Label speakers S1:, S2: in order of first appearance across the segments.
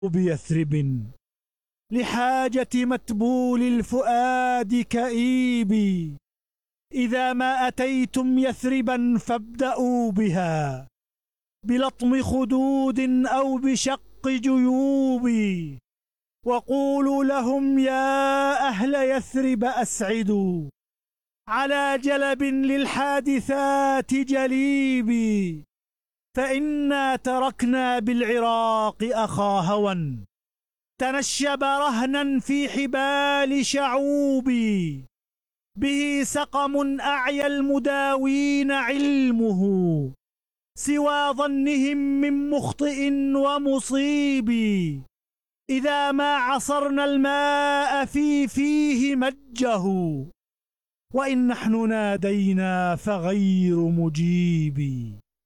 S1: بيثرب لحاجة متبول الفؤاد كئيب. إذا ما أتيتم يثربا فابدأوا بها بلطم خدود أو بشق جيوب. وقولوا لهم يا أهل يثرب أسعدوا على جلب للحادثات جليبي. فإنا تركنا بالعراق أخا هوى تنشب رهنا في حبال شعوبي. به سقم أعيا المداوين علمه سوى ظنهم من مخطئ ومصيب. إذا ما عصرنا الماء فيه مجه وإن نحن نادينا فغير مجيب.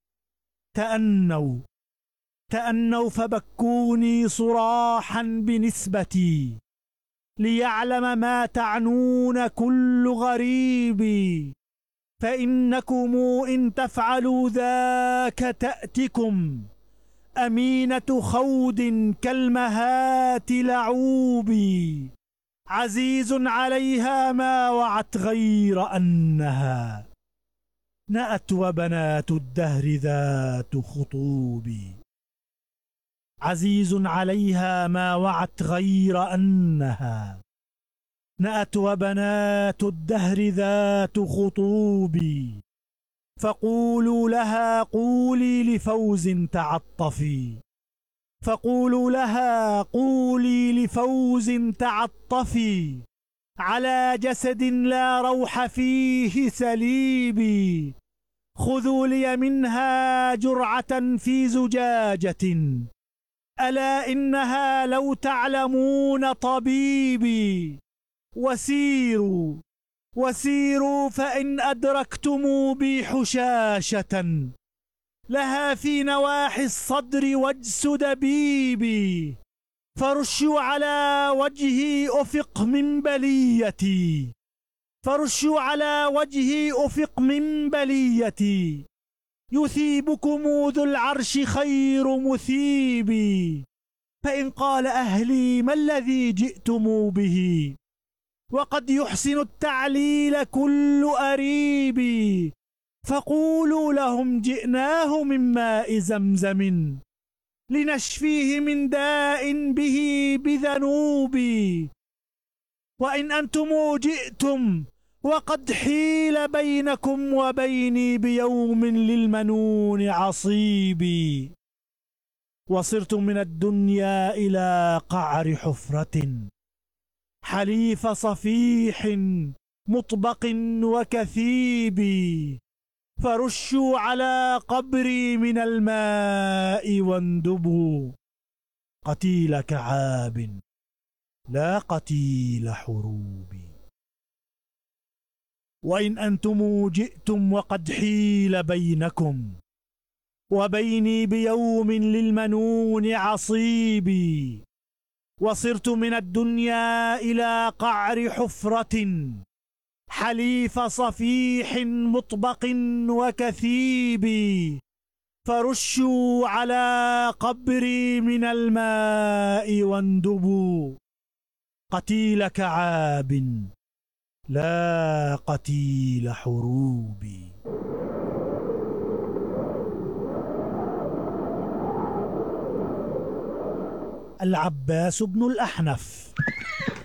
S1: تأنوا فبكوني صراحا بنسبتي ليعلم ما تعنون كل غريب. فإنكم إن تفعلوا ذاك تأتكم أمينة خود كالمهات لعوب. عزيز عليها ما وعت غير أنها نأت وبنات الدهر ذات خطوب. عزيز عليها ما وعت غير أنها نأت وبنات الدهر ذات خطوب. فقولوا لها قولي لفوز تعطفي فقولوا لها قولي لفوز تعطفي على جسد لا روح فيه سليبي. خذوا لي منها جرعة في زجاجة ألا إنها لو تعلمون طبيبي. وسيروا فإن أدركتم بي حشاشة لها في نواحي الصدر وجس دبيبي. فرشوا على وجهي أفق من بليتي يثيبكم ذو العرش خير مثيبي. فإن قال أهلي ما الذي جئتم به وقد يحسن التعليل كل أريبي. فقولوا لهم جئناه من ماء زمزم لنشفيه من داء به بذنوبي. وإن أنتم جئتم وقد حيل بينكم وبيني بيوم للمنون عصيبي. وصرتم من الدنيا إلى قعر حفرة حليف صفيح مطبق وكثيب. فرشوا على قبري من الماء واندبوا قتيل كعاب لا قتيل حروب. وإن أنتم جئتم وقد حيل بينكم وبيني بيوم للمنون عصيبي. وصرت من الدنيا إلى قعر حفرة حليف صفيح مطبق وكثيب. فرشوا على قبري من الماء واندبوا قتيل كعاب لا قتيل حروب. العباس بن الأحنف.